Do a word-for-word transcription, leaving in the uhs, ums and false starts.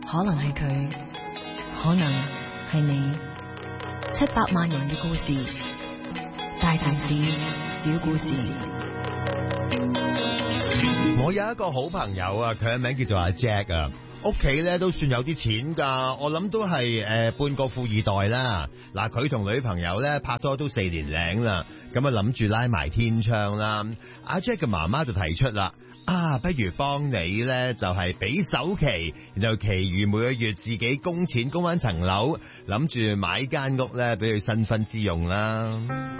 可能係佢，可能係你。七百萬人嘅故事，大城市小故事。 我有一個好朋友啊，佢嘅名叫做阿 Jack 啊，屋企咧都算有啲錢噶，我諗都係誒、呃、半個富二代啦。嗱，佢同女朋友咧拍拖都四年零啦，咁啊諗住拉埋天窗啦。阿 Jack 嘅媽媽就提出啦，啊，不如幫你咧就係、是、俾首期，然後其餘每個月自己供錢供翻層樓，諗住買間屋咧俾佢新婚之用啦。